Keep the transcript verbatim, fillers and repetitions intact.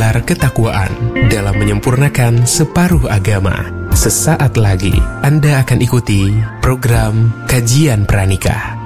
pilar ketakwaan dalam menyempurnakan separuh agama. Sesaat lagi Anda akan ikuti program Kajian Pranikah.